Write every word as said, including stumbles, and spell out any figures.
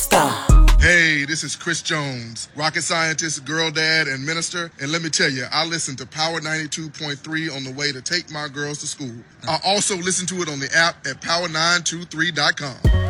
star. Hey, this is Chris Jones, rocket scientist, girl dad, and minister. And let me tell you, I listen to Power ninety-two point three on the way to take my girls to school. I also listen to it on the app at power nine two three dot com.